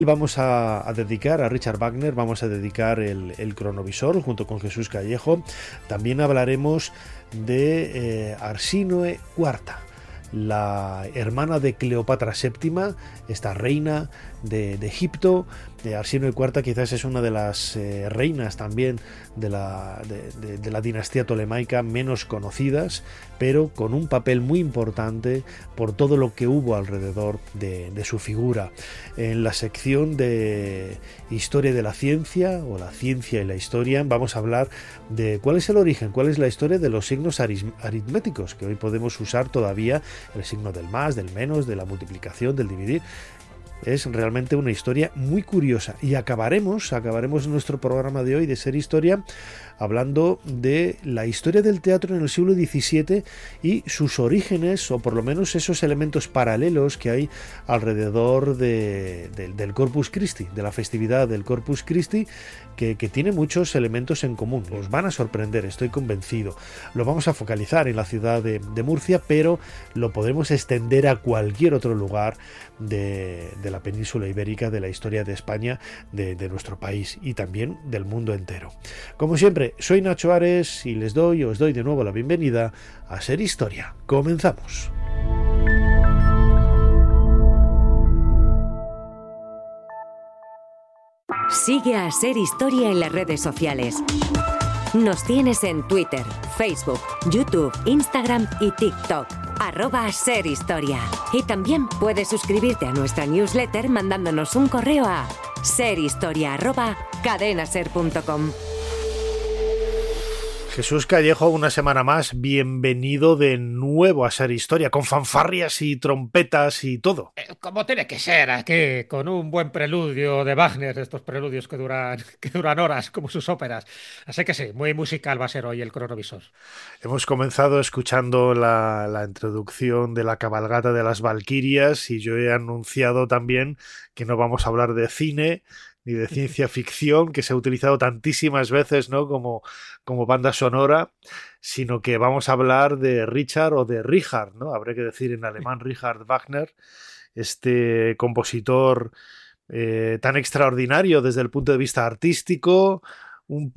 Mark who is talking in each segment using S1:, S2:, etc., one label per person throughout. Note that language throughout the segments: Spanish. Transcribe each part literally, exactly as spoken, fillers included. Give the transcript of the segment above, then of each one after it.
S1: Y vamos a, a dedicar a Richard Wagner, vamos a dedicar el, el cronovisor junto con Jesús Callejo. También hablaremos de eh, Arsínoe cuarta, la hermana de Cleopatra séptima, esta reina de, de Egipto. De Arsínoe cuarta quizás es una de las eh, reinas también de la, de, de, de la dinastía tolemaica menos conocidas, pero con un papel muy importante por todo lo que hubo alrededor de, de su figura. En la sección de Historia de la Ciencia, o la Ciencia y la Historia, vamos a hablar de cuál es el origen, cuál es la historia de los signos aritméticos, que hoy podemos usar todavía, el signo del más, del menos, de la multiplicación, del dividir. Es realmente una historia muy curiosa. Y acabaremos, acabaremos nuestro programa de hoy de Ser Historia hablando de la historia del teatro en el siglo diecisiete y sus orígenes, o por lo menos esos elementos paralelos que hay alrededor de, de, del Corpus Christi, de la festividad del Corpus Christi, que, que tiene muchos elementos en común. Os van a sorprender, estoy convencido. Lo vamos a focalizar en la ciudad de, de Murcia, pero lo podremos extender a cualquier otro lugar de, de la península ibérica, de la historia de España, de, de nuestro país y también del mundo entero. Como siempre, soy Nacho Ares y les doy, os doy de nuevo la bienvenida a Ser Historia. Comenzamos.
S2: Sigue a Ser Historia en las redes sociales. Nos tienes en Twitter, Facebook, YouTube, Instagram y TikTok. Arroba Ser Historia. Y también puedes suscribirte a nuestra newsletter mandándonos un correo a serhistoria arroba cadenaser punto com.
S1: Jesús Callejo, una semana más, bienvenido de nuevo a Ser Historia, con fanfarrias y trompetas y todo.
S3: Eh, como tiene que ser, aquí, con un buen preludio de Wagner, estos preludios que duran, que duran horas, como sus óperas. Así que sí, muy musical va a ser hoy el cronovisor.
S1: Hemos comenzado escuchando la, la introducción de la cabalgata de las Valquirias y yo he anunciado también que no vamos a hablar de cine ni de ciencia ficción, que se ha utilizado tantísimas veces, ¿no?, como, como banda sonora, sino que vamos a hablar de Richard o de Richard, ¿no? Habría que decir en alemán Richard Wagner, este compositor eh, tan extraordinario desde el punto de vista artístico, un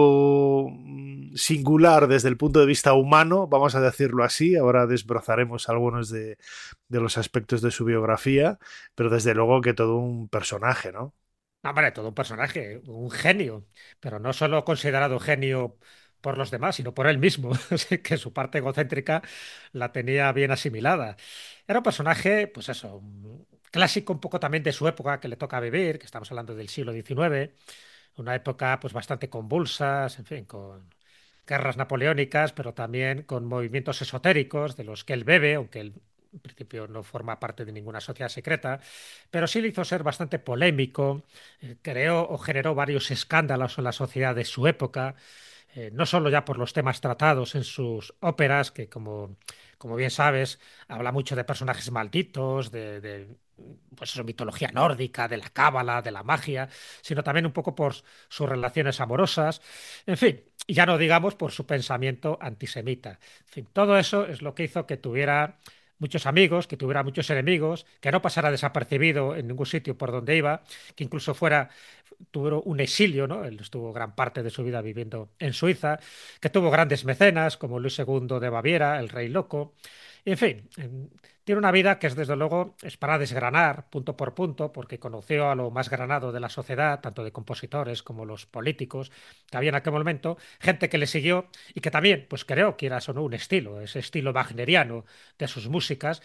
S1: poco singular desde el punto de vista humano, vamos a decirlo así. Ahora desbrozaremos algunos de, de los aspectos de su biografía, pero desde luego que todo un personaje, ¿no?
S3: Hombre, todo un personaje, un genio, pero no solo considerado genio por los demás, sino por él mismo, que su parte egocéntrica la tenía bien asimilada. Era un personaje, pues eso, clásico un poco también de su época que le toca vivir, que estamos hablando del siglo diecinueve, una época pues bastante convulsa, en fin, con guerras napoleónicas, pero también con movimientos esotéricos de los que él bebe, aunque él en principio no forma parte de ninguna sociedad secreta, pero sí le hizo ser bastante polémico, eh, creó o generó varios escándalos en la sociedad de su época, eh, no solo ya por los temas tratados en sus óperas, que como, como bien sabes, habla mucho de personajes malditos, de, de pues eso, mitología nórdica, de la cábala, de la magia, sino también un poco por sus relaciones amorosas, en fin, y ya no digamos por su pensamiento antisemita. En fin, todo eso es lo que hizo que tuviera muchos amigos, que tuviera muchos enemigos, que no pasara desapercibido en ningún sitio por donde iba, que incluso fuera, tuvo un exilio, ¿no? Él estuvo gran parte de su vida viviendo en Suiza, que tuvo grandes mecenas como Luis segundo de Baviera, el rey loco, y en fin, en, tiene una vida que es desde luego es para desgranar punto por punto, porque conoció a lo más granado de la sociedad, tanto de compositores como los políticos que había en aquel momento, gente que le siguió y que también, pues creó, quieras o no, un estilo, ese estilo wagneriano de sus músicas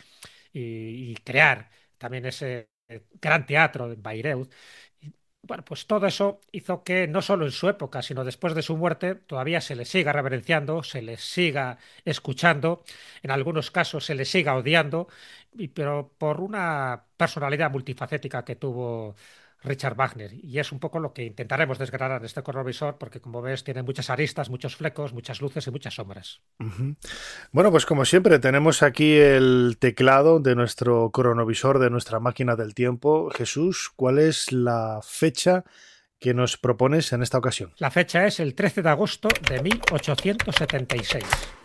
S3: y, y crear también ese gran teatro en Bayreuth. Y, bueno, pues todo eso hizo que no solo en su época, sino después de su muerte, todavía se le siga reverenciando, se le siga escuchando, en algunos casos se le siga odiando, y, pero por una personalidad multifacética que tuvo Richard Wagner. Y es un poco lo que intentaremos desgranar en este cronovisor, porque como ves tiene muchas aristas, muchos flecos, muchas luces y muchas sombras.
S1: Uh-huh. Bueno, pues como siempre tenemos aquí el teclado de nuestro cronovisor, de nuestra máquina del tiempo. Jesús, ¿cuál es la fecha que nos propones en esta ocasión?
S3: La fecha es el trece de agosto de mil ochocientos setenta y seis.